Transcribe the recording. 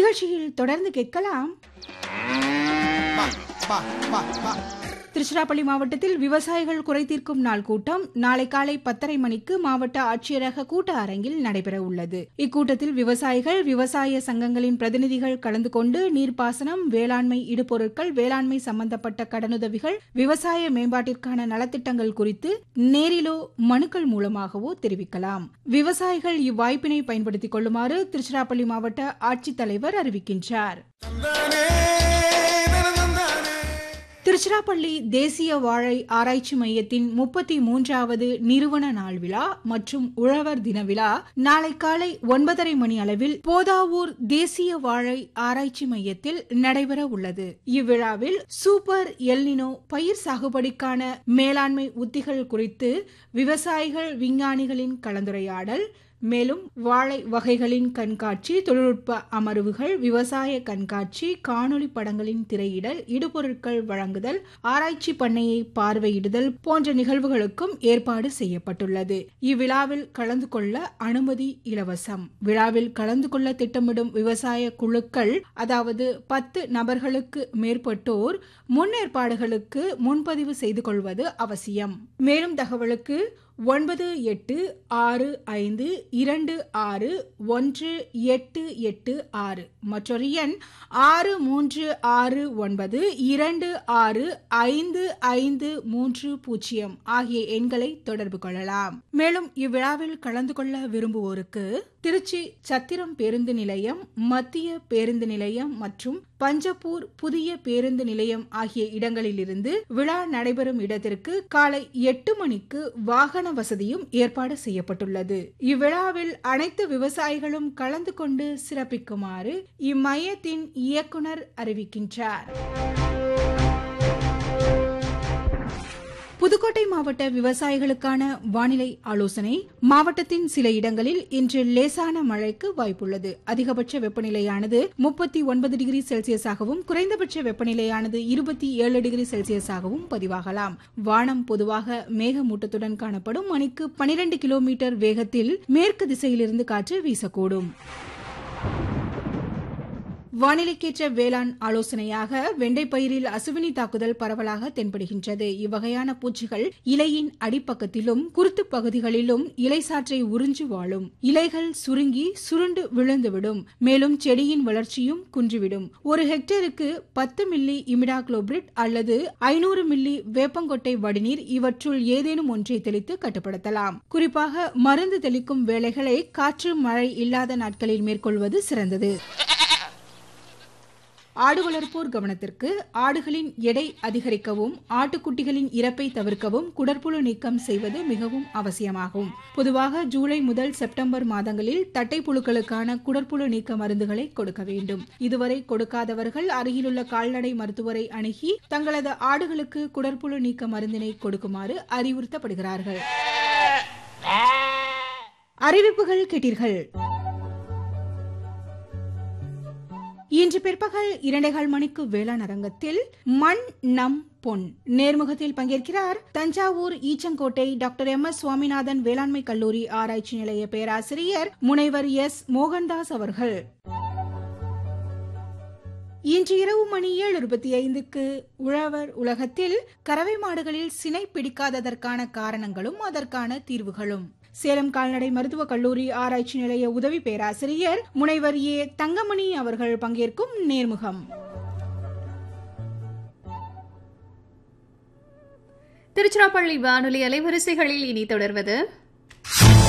நிகழ்ச்சியில் தொடர்ந்து கேட்கலாம். திருச்சிராப்பள்ளி மாவட்டத்தில் விவசாயிகள் குறை தீர்க்கும் நாள் கூட்டம் நாளை காலை 10:30 மணிக்கு மாவட்ட ஆட்சியரக கூட்ட அரங்கில் நடைபெற உள்ளது. இக்கூட்டத்தில் விவசாயிகள், விவசாய சங்கங்களின் பிரதிநிதிகள் கலந்து கொண்டு நீர்ப்பாசனம், வேளாண்மை இடுபொருட்கள், வேளாண்மை சம்பந்தப்பட்ட கடனுதவிகள், விவசாய மேம்பாட்டிற்கான நலத்திட்டங்கள் குறித்து நேரிலோ மனுக்கள் மூலமாகவோ தெரிவிக்கலாம். விவசாயிகள் இவ்வாய்ப்பினை பயன்படுத்திக் கொள்ளுமாறு திருச்சிராப்பள்ளி மாவட்ட ஆட்சித்தலைவர் அறிவிக்கின்றார். திருச்சிராப்பள்ளி தேசிய வாழை ஆராய்ச்சி மையத்தின் 33வது நிறுவன நாள் விழா மற்றும் உழவர் தின விழா நாளை காலை 9:30 மணி அளவில் போதாவூர் தேசிய வாழை ஆராய்ச்சி மையத்தில் நடைபெற உள்ளது. இவ்விழாவில் சூப்பர் எல்னினோ பயிர் சாகுபடிக்கான மேலாண்மை உத்திகள் குறித்து விவசாயிகள், விஞ்ஞானிகளின் கலந்துரையாடல், மேலும் வாழை வகைகளின் கண்காட்சி, தொழில்நுட்ப அமர்வுகள், விவசாய கண்காட்சி, காணொலி படங்களின் திரையிடல், இடுபொருட்கள் வழங்குதல், ஆராய்ச்சி பண்ணையை பார்வையிடுதல் போன்ற நிகழ்வுகளுக்கும் ஏற்பாடு செய்யப்பட்டுள்ளது. இவ்விழாவில் கலந்து கொள்ள அனுமதி இலவசம். விழாவில் கலந்து கொள்ள திட்டமிடும் விவசாய குழுக்கள், அதாவது 10 நபர்களுக்கு மேற்பட்டோர் முன்னேற்பாடுகளுக்கு முன்பதிவு செய்து கொள்வது அவசியம். மேலும் தகவலுக்கு 9362618886 மற்றொரு எண் 6369265530 ஆகிய எண்களை தொடர்பு கொள்ளலாம். மேலும் இவ்விழாவில் கலந்து கொள்ள விரும்புவோருக்கு திருச்சி சத்திரம் பேருந்து நிலையம், மத்திய பேருந்து நிலையம் மற்றும் பஞ்சப்பூர் புதிய பேருந்து நிலையம் ஆகிய இடங்களிலிருந்து விழா நடைபெறும் இடத்திற்கு காலை 8 மணிக்கு வாகன வசதியும் ஏற்பாடு செய்யப்பட்டுள்ளது. இவ்விழாவில் அனைத்து விவசாயிகளும் கலந்து கொண்டு சிறப்பிக்குமாறு இம்மையத்தின் இயக்குனர் அறிவிக்கின்றார். புதுக்கோட்டை மாவட்ட விவசாயிகளுக்கான வானிலை ஆலோசனை. மாவட்டத்தின் சில இடங்களில் இன்று லேசான மழைக்கு வாய்ப்புள்ளது. அதிகபட்ச வெப்பநிலையானது 39 டிகிரி செல்சியஸாகவும் குறைந்தபட்ச வெப்பநிலையானது 27 டிகிரி செல்சியஸாகவும் பதிவாகலாம். வானம் பொதுவாக மேகமூட்டத்துடன் காணப்படும். மணிக்கு 12 கிலோமீட்டர் வேகத்தில் மேற்கு திசையிலிருந்து காற்று வீசக்கூடும். வானிலைக்கேற்ற வேளாண் ஆலோசனையாக வெண்டைப்பயிரில் அசுவினி தாக்குதல் பரவலாக தென்படுகின்றது. இவ்வகையான பூச்சிகள் இலையின் அடிப்பக்கத்திலும் குருத்து பகுதிகளிலும் இலை சாற்றை உறிஞ்சு வாழும். இலைகள் சுருங்கி சுருண்டு விழுந்துவிடும். மேலும் செடியின் வளர்ச்சியும் குன்றிவிடும். ஒரு ஹெக்டேருக்கு 10 மில்லி இமிடாக்ளோபிரிட் அல்லது 500 மில்லி வேப்பங்கொட்டை வடிநீர் இவற்றுள் ஏதேனும் ஒன்றை தெளித்து கட்டுப்படுத்தலாம். குறிப்பாக மருந்து தெளிக்கும் வேலைகளை காற்று மழை இல்லாத நாட்களில் மேற்கொள்வது சிறந்தது. ஆடு வளர்ப்போர் கவனத்திற்கு. ஆடுகளின் எடை அதிகரிக்கவும் ஆட்டுக்குட்டிகளின் இறப்பை தவிர்க்கவும் குடற்புழு நீக்கம் செய்வது மிகவும் அவசியமாகும். பொதுவாக ஜூலை முதல் செப்டம்பர் மாதங்களில் தட்டை புழுக்களுக்கான குடற்புழு நீக்க மருந்துகளை கொடுக்க வேண்டும். இதுவரை கொடுக்காதவர்கள் அருகிலுள்ள கால்நடை மருத்துவரை அணுகி தங்களது ஆடுகளுக்கு குடற்புழு நீக்க மருந்தினை கொடுக்குமாறு அறிவுறுத்தப்படுகிறார்கள். அறிவிப்புகள் கேட்டீர்கள். இன்று பிற்பகல் 2:15 மணிக்கு வேளாண் அரங்கத்தில் மண் நம் பொன் நேர்முகத்தில் பங்கேற்கிறார் தஞ்சாவூர் ஈச்சங்கோட்டை டாக்டர் MS சுவாமிநாதன் வேளாண்மை கல்லூரி ஆராய்ச்சி நிலைய பேராசிரியர் முனைவர் S மோகன்தாஸ் அவர்கள். இன்று இரவு மணி 7:25க்கு உழவர் உலகத்தில் கறவை மாடுகளில் சினை பிடிக்காததற்கான காரணங்களும் அதற்கான தீர்வுகளும், சேலம் கால்நடை மருத்துவக் கல்லூரி ஆராய்ச்சி நிலைய உதவி பேராசிரியர் முனைவர் A தங்கமணி அவர்கள் பங்கேற்கும் நேர்முகம். திருச்சிராப்பள்ளி வானொலி அலைவரிசைகளில் இனி தொடர்வது